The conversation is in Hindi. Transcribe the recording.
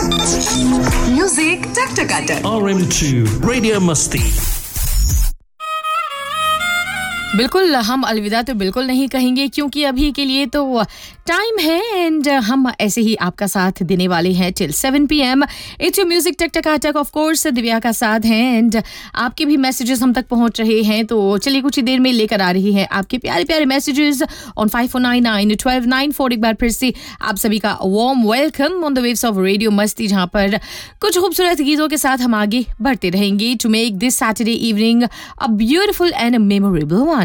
Music Taktakata. RM2 Radio Musti. बिल्कुल हम अलविदा तो बिल्कुल नहीं कहेंगे क्योंकि अभी के लिए तो टाइम है एंड हम ऐसे ही आपका साथ देने वाले हैं till 7 PM. It's your music टक ऑफ कोर्स दिव्या का साथ है एंड आपके भी मैसेजेस हम तक पहुंच रहे हैं तो चलिए कुछ ही देर में लेकर आ रही है आपके प्यारे प्यारे मैसेजेस ऑन 54991294. एक बार फिर से आप सभी का warm welcome on the waves of radio मस्ती जहां पर कुछ खूबसूरत गीतों के साथ हम आगे बढ़ते रहेंगे to make this Saturday evening a beautiful and memorable one.